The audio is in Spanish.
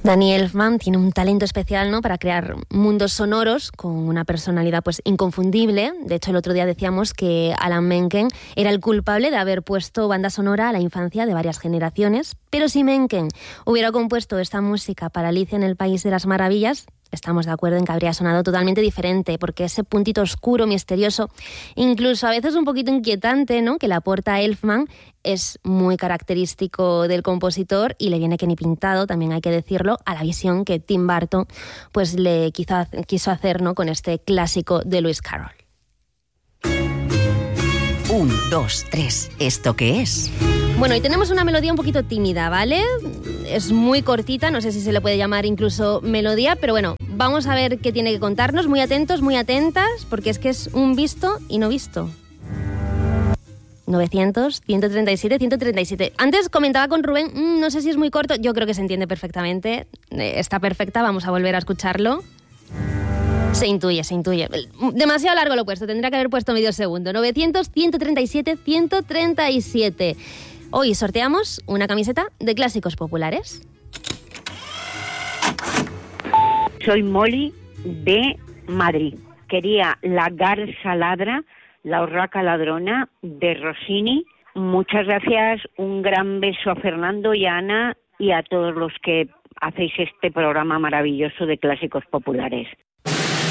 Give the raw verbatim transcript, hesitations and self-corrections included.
Danny Elfman tiene un talento especial, ¿no?, para crear mundos sonoros con una personalidad pues inconfundible. De hecho, el otro día decíamos que Alan Menken era el culpable de haber puesto banda sonora a la infancia de varias generaciones. Pero si Menken hubiera compuesto esta música para Alicia en el País de las Maravillas, estamos de acuerdo en que habría sonado totalmente diferente, porque ese puntito oscuro, misterioso, incluso a veces un poquito inquietante, ¿no?, que le aporta Elfman, es muy característico del compositor y le viene que ni pintado, también hay que decirlo, a la visión que Tim Burton pues le quiso, quiso hacer, ¿no?, con este clásico de Lewis Carroll. Un, dos, tres. ¿Esto qué es? Bueno, y tenemos una melodía un poquito tímida, ¿vale? Es muy cortita, no sé si se le puede llamar incluso melodía, pero bueno, vamos a ver qué tiene que contarnos. Muy atentos, muy atentas, porque es que es un visto y no visto. novecientos, ciento treinta y siete, ciento treinta y siete. Antes comentaba con Rubén, mmm, no sé si es muy corto, yo creo que se entiende perfectamente. Eh, está perfecta, vamos a volver a escucharlo. Se intuye, se intuye. Demasiado largo lo he puesto, tendría que haber puesto medio segundo. novecientos, ciento treinta y siete, ciento treinta y siete. Hoy sorteamos una camiseta de Clásicos Populares. Soy Molly de Madrid. Quería La Garza Ladra, La Urraca Ladrona de Rossini. Muchas gracias, un gran beso a Fernando y a Ana y a todos los que hacéis este programa maravilloso de Clásicos Populares.